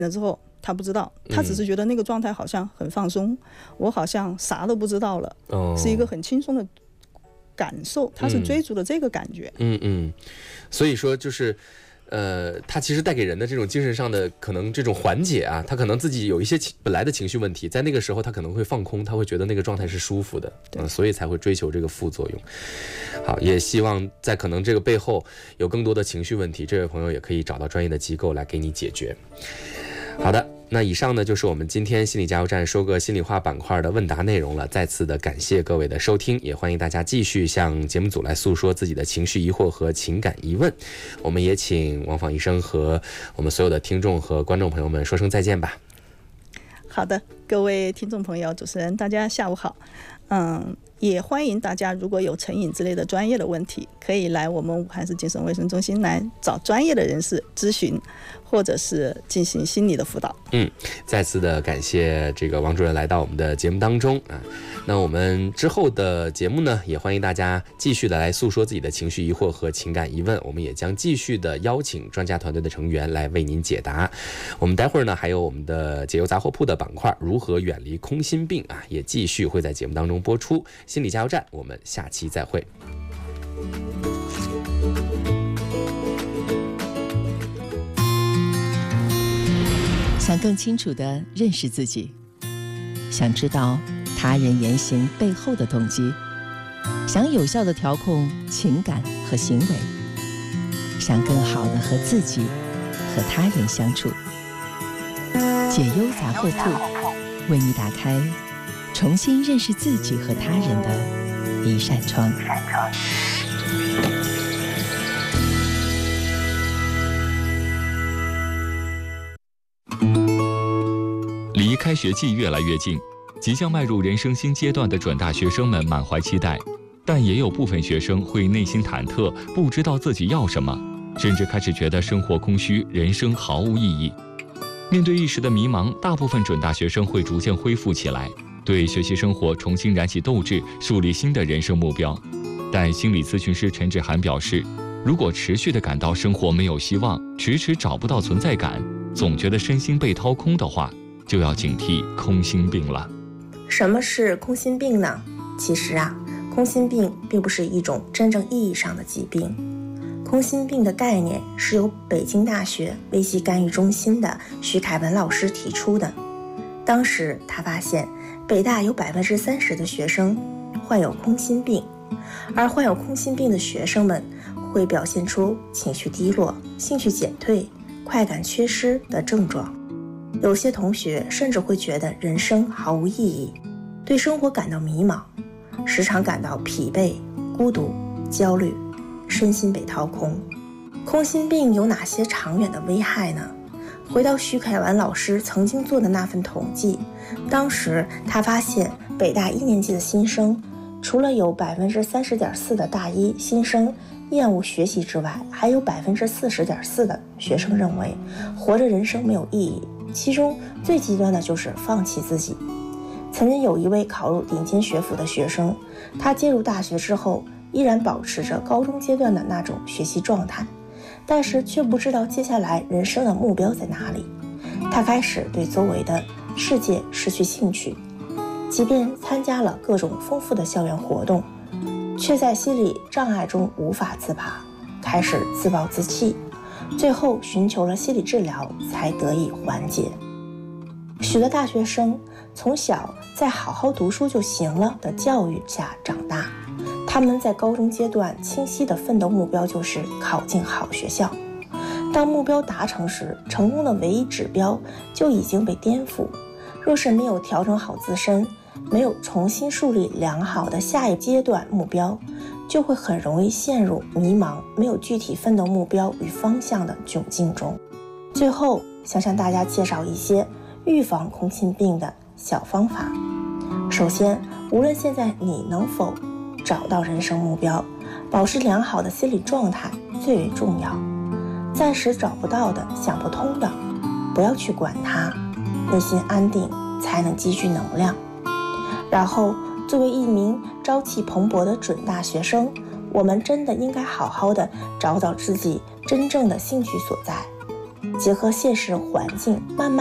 了之后他不知道，他只是觉得那个状态好像很放松，我好像啥都不知道了，是一个很轻松的感受，他是追逐的这个感觉。 所以说就是他其实带给人的这种精神上的可能这种缓解啊，他可能自己有一些本来的情绪问题，在那个时候他可能会放空，他会觉得那个状态是舒服的，所以才会追求这个副作用。好，也希望在可能这个背后有更多的情绪问题，这位朋友也可以找到专业的机构来给你解决。好的，那以上呢就是我们今天心理加油站说个心里话板块的问答内容了。再次的感谢各位的收听，也欢迎大家继续向节目组来诉说自己的情绪疑惑和情感疑问。我们也请王访医生和我们所有的听众和观众朋友们说声再见吧。 好的，各位听众朋友，主持人，大家下午好。也欢迎大家如果有成瘾之类的专业的问题，可以来我们武汉市精神卫生中心来找专业的人士咨询，或者是进行心理的辅导。 再次的感谢这个王主任来到我们的节目当中啊。那我们之后的节目呢，也欢迎大家继续的来诉说自己的情绪疑惑和情感疑问，我们也将继续的邀请专家团队的成员来为您解答。我们待会儿呢还有我们的解忧杂货铺的板块，如何远离空心病啊，也继续会在节目当中播出。心理加油站，我们下期再会。 想更清楚地认识自己，想知道他人言行背后的动机，想有效地调控情感和行为，想更好地和自己和他人相处。解忧杂货铺为你打开重新认识自己和他人的一扇窗。 离开学季越来越近，即将迈入人生新阶段的准大学生们满怀期待，但也有部分学生会内心忐忑，不知道自己要什么，甚至开始觉得生活空虚，人生毫无意义。面对一时的迷茫，大部分准大学生会逐渐恢复起来，对学习生活重新燃起斗志，树立新的人生目标。但心理咨询师陈志涵表示，如果持续地感到生活没有希望，迟迟找不到存在感，总觉得身心被掏空的话，就要警惕空心病了。 什么是空心病呢？其实空心病并不是一种真正意义上的疾病。空心病的概念是由北京大学危机干预中心的徐凯文老师提出的。当时他发现北大有30%的学生患有空心病，而患有空心病的学生们会表现出情绪低落、兴趣减退、快感缺失的症状。有些同学甚至会觉得人生毫无意义，对生活感到迷茫，时常感到疲惫、孤独、焦虑，身心被掏空。空心病有哪些长远的危害呢？回到徐凯文老师曾经做的那份统计，当时他发现北大1年级的新生，除了有30.4%的大一新生厌恶学习之外，还有40.4%的学生认为活着人生没有意义，其中最极端的就是放弃自己。曾经有一位考入顶尖学府的学生，他进入大学之后依然保持着高中阶段的那种学习状态，但是却不知道接下来人生的目标在哪里。他开始对周围的世界失去兴趣，即便参加了各种丰富的校园活动，却在心理障碍中无法自拔，开始自暴自弃，最后寻求了心理治疗才得以缓解。许多大学生从小在好好读书就行了的教育下长大，他们在高中阶段清晰的奋斗目标就是考进好学校。当目标达成时，成功的唯一指标就已经被颠覆。若是没有调整好自身，没有重新树立良好的下一阶段目标，就会很容易陷入迷茫、没有具体奋斗目标与方向的窘境中。最后，想向大家介绍一些预防空心病的小方法。首先，无论现在你能否找到人生目标，保持良好的心理状态最为重要。暂时找不到的、想不通的，不要去管它，内心安定才能积蓄能量。然后，作为一名朝气蓬勃的准大学生，我们真的应该好好的找找自己真正的兴趣所在。 结合现实环境，慢慢